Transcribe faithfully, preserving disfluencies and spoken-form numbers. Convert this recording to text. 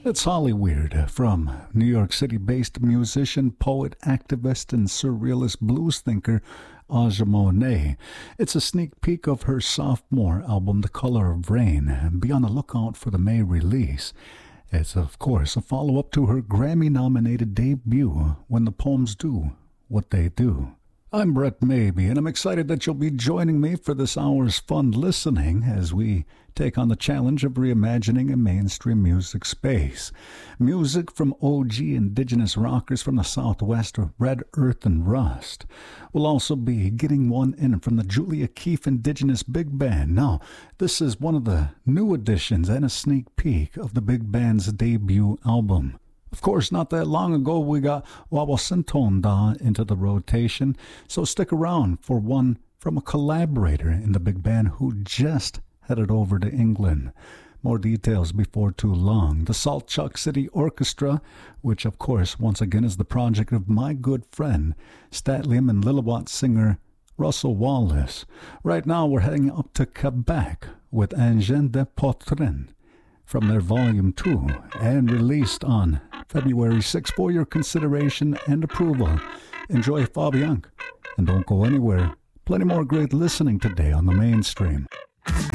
It's Holly Weird from New York City-based musician, poet, activist, and surrealist blues thinker Aja Monet. It's a sneak peek of her sophomore album, The Color of Rain. Be on the lookout for the May release. It's, of course, a follow-up to her Grammy-nominated debut, When the Poems Do What They Do. I'm Brett Maybe, and I'm excited that you'll be joining me for this hour's fun listening as we take on the challenge of reimagining a mainstream music space. Music from O G indigenous rockers from the Southwest of Red Earth and Rust. We'll also be getting one in from the Julia Keefe Indigenous Big Band. Now, this is one of the new additions and a sneak peek of the Big Band's debut album. Of course, not that long ago, we got Wawasintonda into the rotation, so stick around for one from a collaborator in the big band who just headed over to England. More details before too long. The Salt Chuck City Orchestra, which of course once again is the project of my good friend, Statliam and Lillooet singer Russell Wallace. Right now we're heading up to Quebec with Engin de Potrin from their Volume two, and released on February sixth for your consideration and approval. Enjoy Fabiank, and don't go anywhere. Plenty more great listening today on the mainstream.